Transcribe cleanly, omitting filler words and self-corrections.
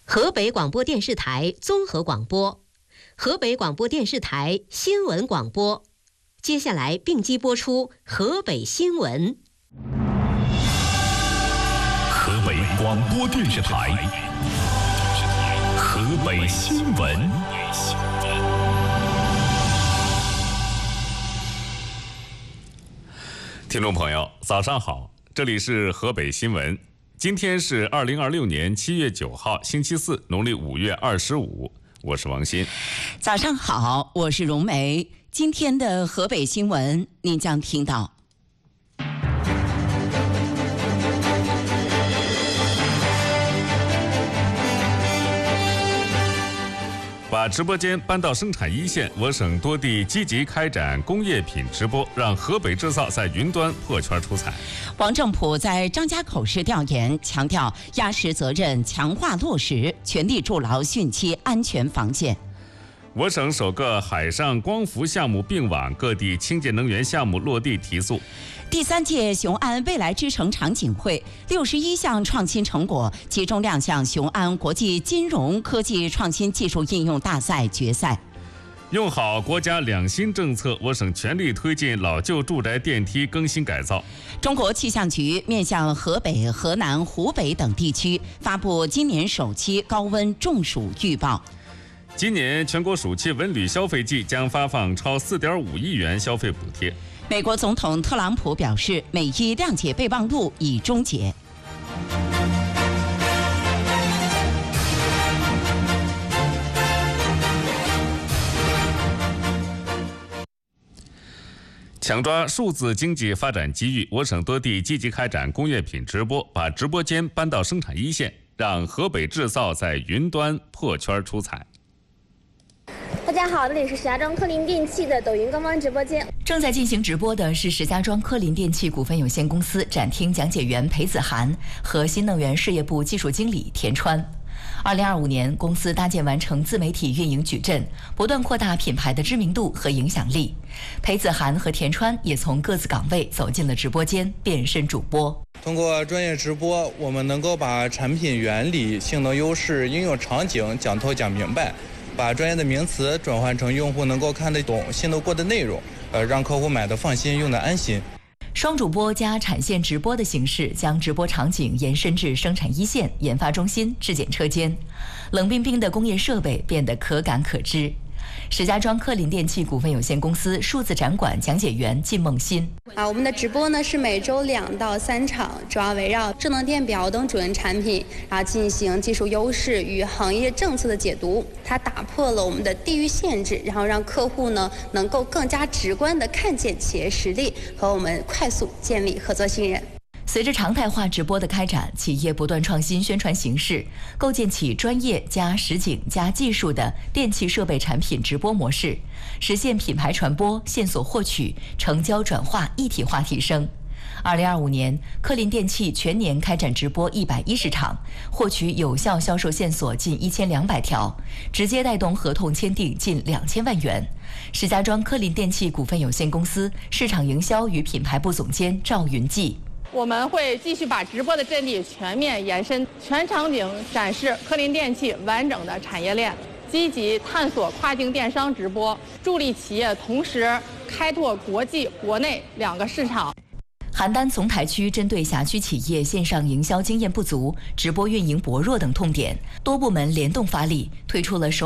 河北广播电视台综合广播，河北广播电视台新闻广播。接下来并机播出河北新闻。 河北广播电视台河北新闻。听众朋友，早上好，这里是河北新闻。今天是2026年7月9号，星期四，农历5月25。我是王鑫。 早上好，我是荣梅。今天的河北新闻，您将听到： 把直播间搬到生产一线，我省多地积极开展工业品直播，让河北制造在云端破圈出彩。 王正普在张家口市调研，强调压实责任，强化落实，全力筑牢汛期安全防线。 我省首个海上光伏项目并网，各地清洁能源项目落地提速。 第3届雄安未来之城场景会61项创新成果集中亮相雄安国际金融科技创新技术应用大赛决赛。 用好国家两新政策，我省全力推进老旧住宅电梯更新改造。 中国气象局面向河北、河南、湖北等地区发布今年首期高温中暑预报。 今年全国暑期文旅消费季将发放超4.5亿元消费补贴。 美国总统特朗普表示，美伊谅解备忘录已终结。 强抓数字经济发展机遇，我省多地积极开展工业品直播，把直播间搬到生产一线，让河北制造在云端破圈出彩。 大家好，这里是石家庄科林电器的抖音官方直播间。 正在进行直播的是石家庄科林电器股份有限公司展厅讲解员裴子涵和新能源事业部技术经理田川。2025年，公司搭建完成自媒体运营矩阵，不断扩大品牌的知名度和影响力。裴子涵和田川也从各自岗位走进了直播间，变身主播。 通过专业直播，我们能够把产品原理、性能优势、应用场景讲透讲明白，把专业的名词转换成用户能够看得懂、信得过的内容，让客户买得放心、用得安心。 双主播加产线直播的形式，将直播场景延伸至生产一线、研发中心、质检车间，冷冰冰的工业设备变得可感可知。石家庄科林电器股份有限公司数字展馆讲解员靳梦欣。 我们的直播呢是每周2到3场，主要围绕智能电表等主营产品，进行技术优势与行业政策的解读。它打破了我们的地域限制，然后让客户呢能够更加直观地看见企业实力，和我们快速建立合作信任。 随着常态化直播的开展，企业不断创新宣传形式，构建起专业加实景加技术的电气设备产品直播模式，实现品牌传播、线索获取、成交转化一体化提升。2025年，科林电器全年开展直播110场，获取有效销售线索近1200条，直接带动合同签订近2000万元。石家庄科林电器股份有限公司市场营销与品牌部总监赵云记。 我们会继续把直播的阵地全面延伸，全场景展示科林电器完整的产业链，积极探索跨境电商直播，助力企业同时开拓国际、国内2个市场。 邯郸丛台区针对辖区企业线上营销经验不足、直播运营薄弱等痛点，多部门联动发力，推出了首